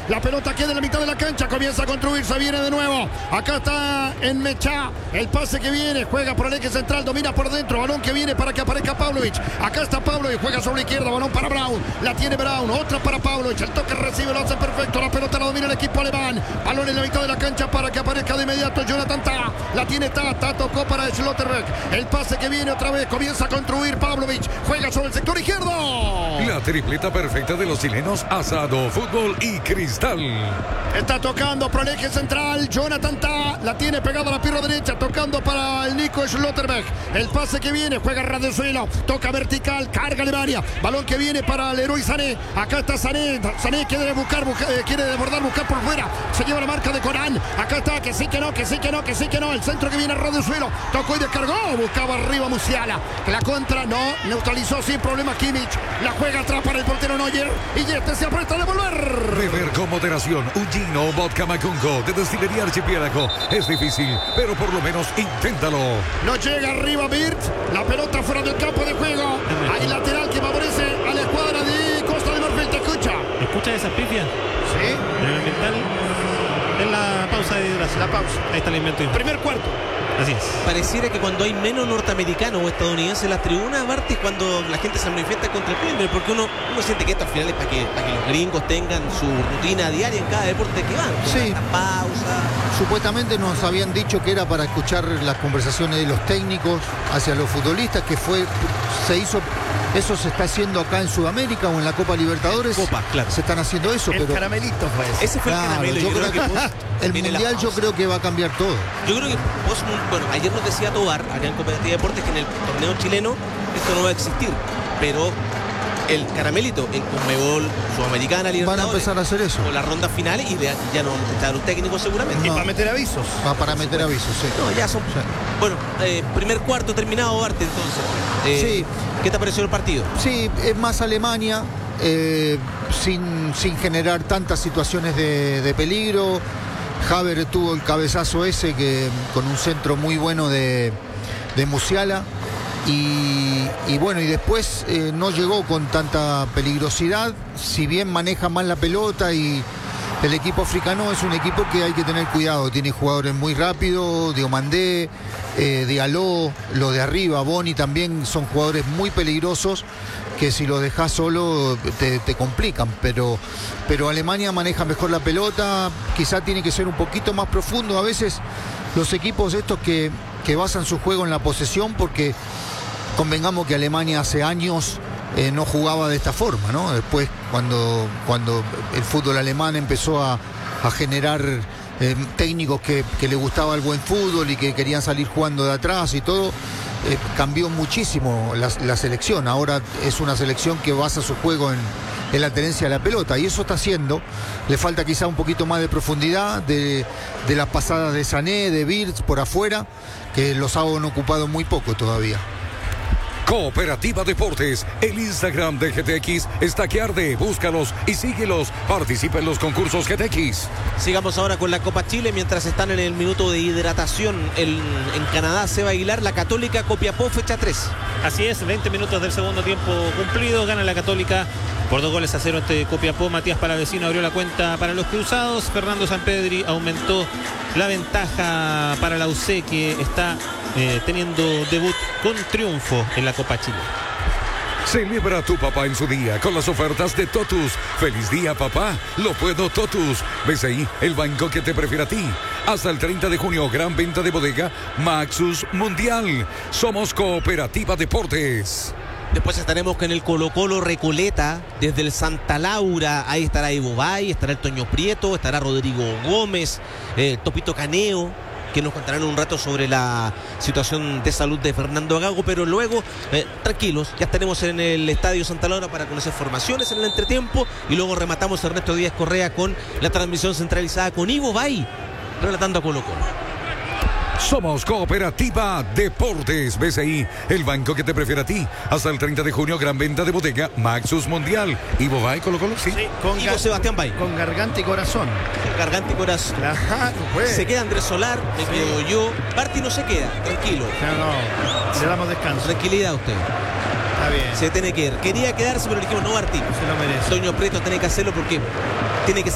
La pelota queda en la mitad de la cancha. Comienza a construirse. Viene de nuevo. Acá está en Mechá. El pase que viene. Juega por el eje central. Domina por dentro. Balón que viene para que aparezca Pavlovic. Acá está Pavlovic. Juega sobre la izquierda. Balón para Brown. La tiene Brown. Otra para Pavlovic. El toque recibe. Lo hace perfecto. La pelota la domina el equipo alemán. Balón en la mitad de la cancha para que aparezca de inmediato Jonathan Tah. La tiene Tah. Tocó para Schlotterbeck. El pase que viene otra vez. Comienza a construir Pavlovic. Juega sobre el sector izquierdo. La tripleta perfecta de los chilenos: Asado, Fútbol y Cristal. Está tocando por el eje central. Jonathan Tah. La tiene pegada a la pierna derecha. Tocando para el Nico Schlotterbeck. El pase que viene. Juega radio suelo. Toca vertical. Carga Alemania. Balón que viene para Leroy Sané. Acá está Sané. Sané quiere buscar, quiere desbordar, buscar por fuera. Se lleva la marca de Corán. Acá está. Que sí, que no, que sí, que no, que sí, que no. El centro que viene a radio suelo. Tocó y descargó. Buscaba arriba Musiala. La contra no. Neutralizó sin problema Kimmich. La juega atrás para el portero Neuer. Y este se aprieta a devolver. Beber con moderación un gin o vodka Macungo de Destilería Archipiélago es difícil, pero por lo menos inténtalo. No llega arriba Wirtz. La pelota fuera del campo de juego. Hay lateral que favorece a la escuadra de Costa de Marfil. Te escucha. ¿Escucha esa pifia? Sí. En el mental. En la pausa de Brasil. La pausa. Ahí está el invento. Primer cuarto. Así es. Pareciera que cuando hay menos norteamericanos o estadounidenses en las tribunas, Barty, cuando la gente se manifiesta contra el Premier, porque uno siente que esto al final es para que los gringos tengan su rutina diaria en cada deporte que van. Sí. Pausa. Supuestamente nos habían dicho que era para escuchar las conversaciones de los técnicos hacia los futbolistas, que se hizo. Eso se está haciendo acá en Sudamérica o en la Copa Libertadores. Copa, claro. Se están haciendo eso, El pero caramelito fue ese. Ese fue el caramelo. yo creo que el viene la Mundial pausa. yo creo que va a cambiar todo. Yo creo que bueno, ayer nos decía Tobar, acá en Cooperativa de Deportes, que en el torneo chileno esto no va a existir, pero el caramelito en Conmebol, Sudamericana, Libertadores, Van a empezar a hacer eso. con la ronda final y ya no está un técnico seguramente. Y No. para meter avisos. Va para meter avisos, sí. No, ya son. Sí. Bueno, primer cuarto terminado, Barte, entonces. Sí. ¿Qué te pareció el partido? Sí, es más Alemania, sin generar tantas situaciones de peligro. Haver tuvo el cabezazo ese con un centro muy bueno de Musiala. Y bueno, y después no llegó con tanta peligrosidad, si bien maneja mal la pelota. Y el equipo africano es un equipo que hay que tener cuidado, tiene jugadores muy rápidos, Diomandé, Diallo, lo de arriba, Boni también son jugadores muy peligrosos que si los dejas solo te complican, pero Alemania maneja mejor la pelota, quizá tiene que ser un poquito más profundo. A veces los equipos estos que basan su juego en la posesión, porque convengamos que Alemania hace años no jugaba de esta forma, ¿no? Después cuando el fútbol alemán empezó a generar técnicos que le gustaba el buen fútbol y que querían salir jugando de atrás y todo, cambió muchísimo la selección. Ahora es una selección que basa su juego en la tenencia de la pelota, y eso está haciendo. Le falta quizá un poquito más de profundidad de las pasadas de Sané, de Wirtz por afuera, que los han ocupado muy poco todavía. Cooperativa Deportes, el Instagram de GTX está que arde. Búscalos y síguelos. Participa en los concursos GTX. Sigamos ahora con la Copa Chile, mientras están en el minuto de hidratación en Canadá. Seba Aguilar, la Católica Copiapó, fecha 3. Así es, 20 minutos del segundo tiempo cumplido. Gana la Católica por 2-0 ante Copiapó. Matías Palavecino abrió la cuenta para los cruzados. Fernando Sampedri aumentó la ventaja para la UC, que está teniendo debut con triunfo en la Copa Chile. Celebra a tu papá en su día con las ofertas de Totus. ¡Feliz día, papá! ¡Lo puedo, Totus! BCI, el banco que te prefiere a ti. Hasta el 30 de junio, gran venta de bodega Maxus Mundial. Somos Cooperativa Deportes. Después estaremos con el Colo-Colo Recoleta desde el Santa Laura. Ahí estará Evo Bay, estará el Toño Prieto, estará Rodrigo Gómez, Topito Caneo, que nos contarán un rato sobre la situación de salud de Fernando Gago. Pero luego, tranquilos, ya estaremos en el Estadio Santa Laura para conocer formaciones en el entretiempo, y luego rematamos Ernesto Díaz Correa con la transmisión centralizada con Ivo Bay relatando a Colo-Colo. Somos Cooperativa Deportes. BCI, el banco que te prefiere a ti. Hasta el 30 de junio, gran venta de bodega Maxus Mundial. Ivo Bay, Colo-Colo, sí. Con Ivo Sebastián Bay. Con garganta y corazón. Garganta y corazón. Claro, pues. Se queda Andrés Solar, me quedo yo. Barty no se queda, tranquilo. No, le damos descanso. Tranquilidad a usted. Está bien. Se tiene que ir. Quería quedarse, pero le dijimos no, Barty. Se lo merece. Toño Prieto tiene que hacerlo porque tiene que